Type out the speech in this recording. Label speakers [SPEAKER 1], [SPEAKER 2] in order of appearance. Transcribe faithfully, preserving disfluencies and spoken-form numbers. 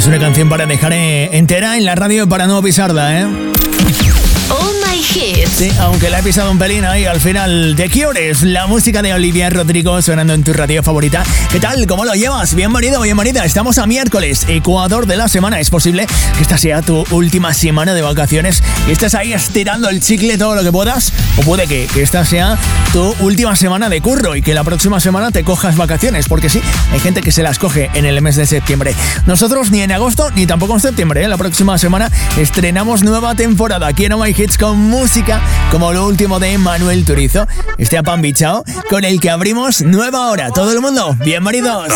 [SPEAKER 1] Es una canción para dejar eh, entera en la radio para no pisarla, ¿eh?
[SPEAKER 2] All My Hits.
[SPEAKER 1] Sí, aunque la he pisado un pelín ahí al final. The Cure es la música de Olivia Rodrigo sonando en tu radio favorita. ¿Qué tal? ¿Cómo lo llevas? Bienvenido, bienvenida. Estamos a miércoles, Ecuador de la semana. Es posible que esta sea tu última semana de vacaciones y estés ahí estirando el chicle todo lo que puedas. O puede que, que esta sea tu última semana de curro y que la próxima semana te cojas vacaciones. Porque sí, hay gente que se las coge en el mes de septiembre. Nosotros ni en agosto ni tampoco en septiembre, ¿eh? La próxima semana estrenamos nueva temporada aquí en Oh My Hits con música como lo último de Manuel Turizo, este Pan Bichao, con el que abrimos nueva hora. Todo el mundo, bienvenidos.